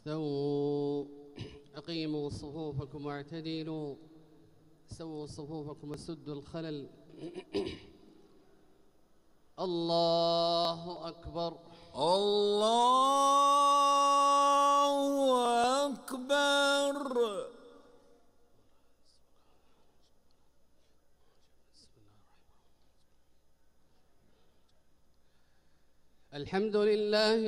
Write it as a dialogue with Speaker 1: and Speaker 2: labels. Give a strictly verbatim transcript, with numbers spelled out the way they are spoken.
Speaker 1: استووا أقيموا صفوفكم واعتدلوا سووا صفوفكم وسدوا الخلل. الله أكبر
Speaker 2: الله أكبر.
Speaker 1: الحمد لله